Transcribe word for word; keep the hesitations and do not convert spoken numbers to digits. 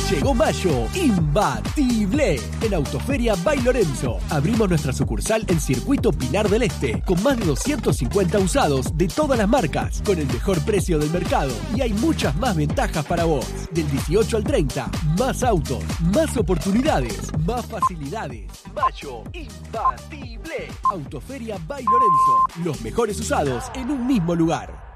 Llegó mayo, imbatible. En Autoferia by Lorenzo. Abrimos nuestra sucursal en Circuito Pinar del Este, con más de doscientos cincuenta usados de todas las marcas, con el mejor precio del mercado. Y hay muchas más ventajas para vos. Del dieciocho al treinta, más autos, más oportunidades, más facilidades. Mayo, imbatible. Autoferia by Lorenzo. Los mejores usados en un mismo lugar.